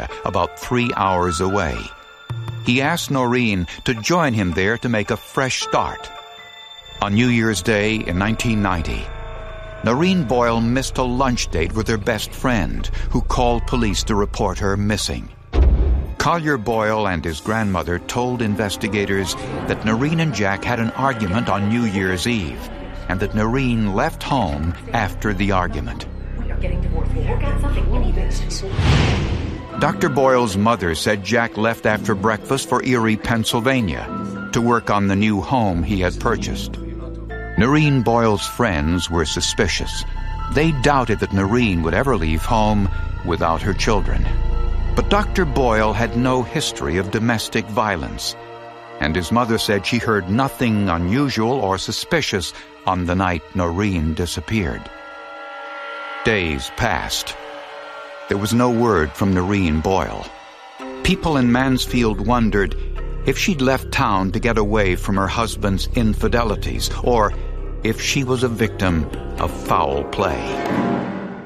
Pennsylvania, about 3 hours away. He asked Noreen to join him there to make a fresh start. On New Year's Day in 1990, Noreen Boyle missed a lunch date with her best friend, who called police to report her missing. Collier Boyle and his grandmother told investigators that Noreen and Jack had an argument on New Year's Eve, and that Noreen left home after the argument. We are getting divorced. We'll work out something. We need this. Dr. Boyle's mother said Jack left after breakfast for Erie, Pennsylvania, to work on the new home he had purchased. Noreen Boyle's friends were suspicious. They doubted that Noreen would ever leave home without her children. But Dr. Boyle had no history of domestic violence, and his mother said she heard nothing unusual or suspicious on the night Noreen disappeared. Days passed. There was no word from Noreen Boyle. People in Mansfield wondered if she'd left town to get away from her husband's infidelities, or if she was a victim of foul play.